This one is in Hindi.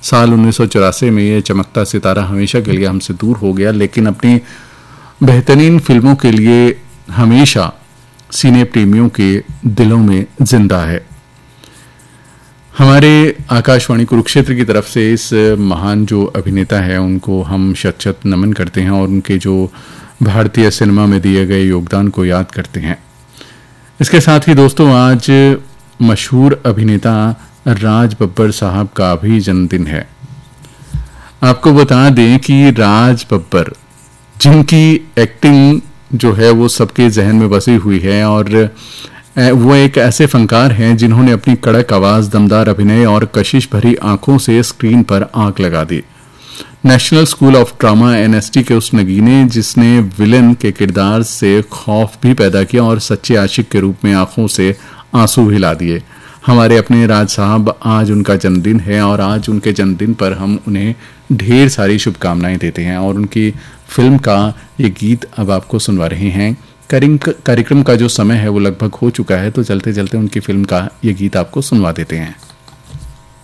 साल 1984 में ये चमकता सितारा हमेशा के लिए हमसे दूर हो गया, लेकिन अपनी बेहतरीन फिल्मों के लिए हमेशा सिने प्रेमियों के दिलों में जिंदा है। हमारे आकाशवाणी कुरुक्षेत्र की तरफ से इस महान जो अभिनेता है उनको हम शत शत नमन करते हैं और उनके जो भारतीय सिनेमा में दिए गए योगदान को याद करते हैं। इसके साथ ही दोस्तों, आज मशहूर अभिनेता राज बब्बर साहब का भी जन्मदिन है। आपको बता दें कि राज बब्बर, जिनकी एक्टिंग जो है वो सबके जहन में बसी हुई है, और वो एक ऐसे फनकार हैं जिन्होंने अपनी कड़क आवाज, दमदार अभिनय और कशिश भरी आंखों से स्क्रीन पर आंख लगा दी। National school of drama NSD के उस नगीने जिसने विलन के किरदार से खौफ भी पैदा किया और सच्चे आशिक के रूप में आंखों से आंसू हिला दिए। हमारे अपने राज साहब, आज उनका जन्मदिन है और आज उनके जन्मदिन पर हम उन्हें ढेर सारी शुभकामनाएं देते हैं और उनकी फिल्म का ये गीत अब आपको सुनवा रहे हैं। कार्यक्रम का जो समय है वो लगभग हो चुका है, तो चलते चलते उनकी फिल्म का ये गीत आपको सुनवा देते हैं।